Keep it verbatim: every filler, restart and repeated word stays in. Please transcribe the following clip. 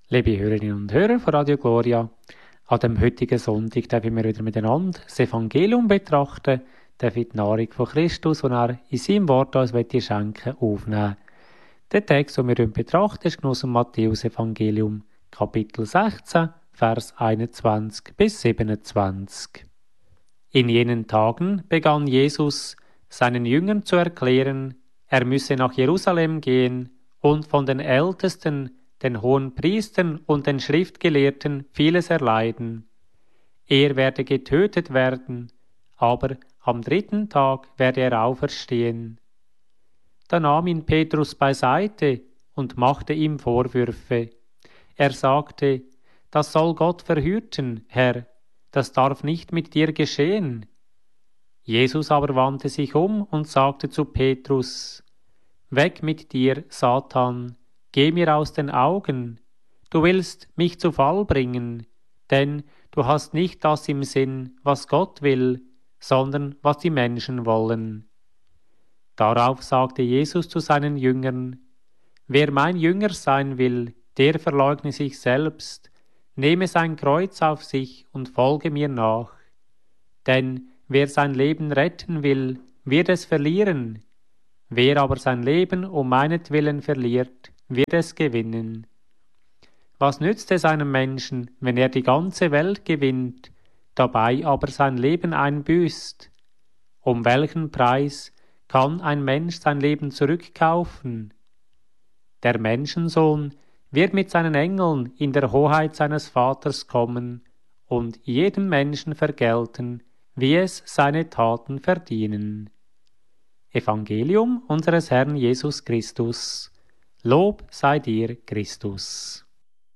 Liebe Hörerinnen und Hörer von Radio Gloria, an dem heutigen Sonntag dürfen wir wieder miteinander das Evangelium betrachten, dürfen die Nahrung von Christus, die er in seinem Wort uns schenken will, aufnehmen. Der Text, den wir betrachten, ist aus dem Matthäus-Evangelium, Kapitel sechzehn, Vers einundzwanzig bis siebenundzwanzig. In jenen Tagen begann Jesus, seinen Jüngern zu erklären, er müsse nach Jerusalem gehen und von den Ältesten, den Hohenpriestern und den Schriftgelehrten vieles erleiden. Er werde getötet werden, aber am dritten Tag werde er auferstehen. Da nahm ihn Petrus beiseite und machte ihm Vorwürfe. Er sagte, das soll Gott verhüten, Herr, das darf nicht mit dir geschehen. Jesus aber wandte sich um und sagte zu Petrus, Weg mit dir, Satan, geh mir aus den Augen, du willst mich zu Fall bringen, denn du hast nicht das im Sinn, was Gott will, sondern was die Menschen wollen. Darauf sagte Jesus zu seinen Jüngern, wer mein Jünger sein will, der verleugne sich selbst, nehme sein Kreuz auf sich und folge mir nach. Denn wer sein Leben retten will, wird es verlieren. Wer aber sein Leben um meinetwillen verliert, wird es gewinnen. Was nützt es einem Menschen, wenn er die ganze Welt gewinnt, dabei aber sein Leben einbüßt? Um welchen Preis kann ein Mensch sein Leben zurückkaufen? Der Menschensohn wird mit seinen Engeln in der Hoheit seines Vaters kommen und jedem Menschen vergelten, wie es seine Taten verdienen. Evangelium unseres Herrn Jesus Christus. Lob sei dir, Christus.